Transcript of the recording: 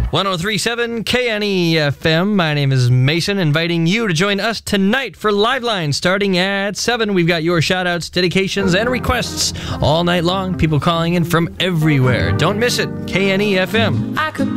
1037 KNE FM. My name is Mason, inviting you to join us tonight for Live Line starting at 7. We've got your shout-outs, dedications, and requests all night long. People calling in from everywhere. Don't miss it. KNE FM. I could